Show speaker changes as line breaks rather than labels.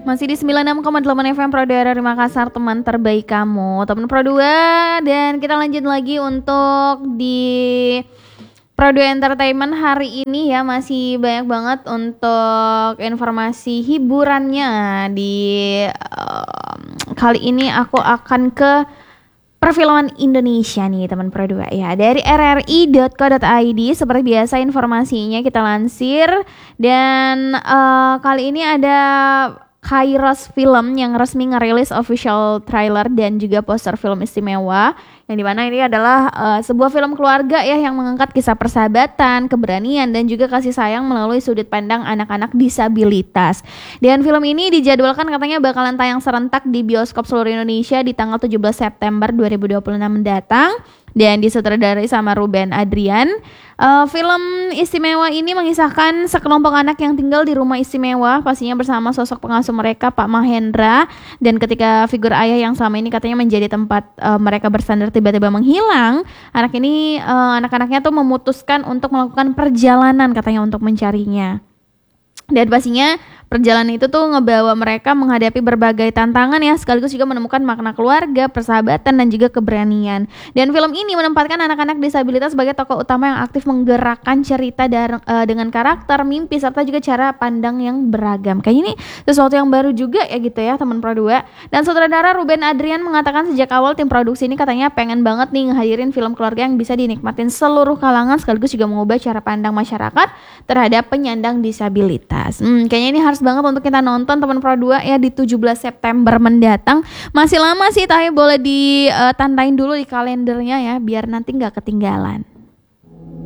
Masih di 96,8 FM Pro 2 dari Makassar, teman terbaik kamu, teman Pro 2. Dan kita lanjut lagi untuk di Pro 2 Entertainment hari ini ya. Masih banyak banget untuk informasi hiburannya. Kali ini aku akan ke perfilman Indonesia nih teman Pro 2 ya. Dari rri.co.id seperti biasa informasinya kita lansir. Dan kali ini ada Kairos Film yang resmi ngerilis official trailer dan juga poster film istimewa, yang dimana ini adalah sebuah film keluarga ya yang mengangkat kisah persahabatan, keberanian dan juga kasih sayang melalui sudut pandang anak-anak disabilitas. Dan film ini dijadwalkan katanya bakalan tayang serentak di bioskop seluruh Indonesia di tanggal 17 September 2026 mendatang. Dan disutradarai sama Ruben Adrian. Film istimewa ini mengisahkan sekelompok anak yang tinggal di rumah istimewa, pastinya bersama sosok pengasuh mereka Pak Mahendra. Dan ketika figur ayah yang selama ini katanya menjadi tempat mereka bersandar tiba-tiba menghilang, anak-anaknya tuh memutuskan untuk melakukan perjalanan katanya untuk mencarinya. Dan pastinya perjalanan itu tuh ngebawa mereka menghadapi berbagai tantangan ya, sekaligus juga menemukan makna keluarga, persahabatan dan juga keberanian. Dan film ini menempatkan anak-anak disabilitas sebagai tokoh utama yang aktif menggerakkan cerita dengan karakter, mimpi serta juga cara pandang yang beragam. Kayaknya ini sesuatu yang baru juga ya gitu ya teman Pro 2. Dan sutradara Ruben Adrian mengatakan sejak awal tim produksi ini katanya pengen banget nih ngehadirin film keluarga yang bisa dinikmatin seluruh kalangan, sekaligus juga mengubah cara pandang masyarakat terhadap penyandang disabilitas. Kayaknya ini harus banget untuk kita nonton teman Pro 2 ya di 17 September mendatang. Masih lama sih, tapi boleh ditandain dulu di kalendernya ya biar nanti nggak ketinggalan.